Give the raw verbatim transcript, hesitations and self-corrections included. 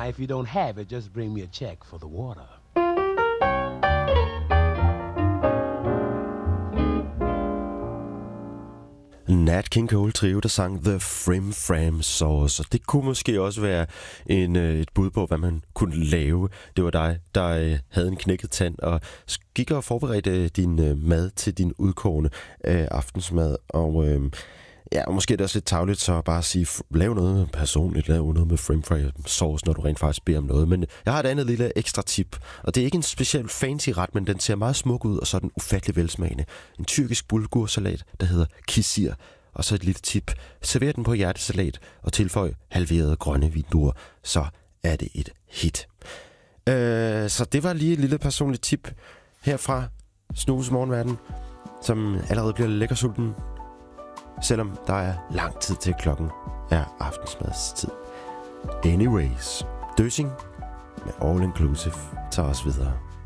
Now, if you don't have it, just bring me a check for the water. Nat King Cole Trio, der sang The Frim Fram Sauce. Og det kunne måske også være en, et bud på, hvad man kunne lave. Det var dig, der havde en knækket tand og gik og forberedte din mad til din udkårne øh, aftensmad. Og øh, ja, og måske er det også lidt tarveligt så bare at sige, lav noget personligt, lav noget med Frim Fram Sauce, når du rent faktisk beder om noget. Men jeg har et andet lille ekstra tip, og det er ikke en specielt fancy ret, men den ser meget smuk ud, og så er den ufattelig velsmagende. En tyrkisk bulgursalat, der hedder kisir. Og så et lille tip. Server den på hjertesalat og tilføj halverede grønne vindruer, så er det et hit. Øh, så det var lige et lille personligt tip herfra Snus Morgenverden, som allerede bliver lækker sulten, selvom der er lang tid til klokken er aftensmadstid. Anyways, Døsing med All Inclusive tager os videre.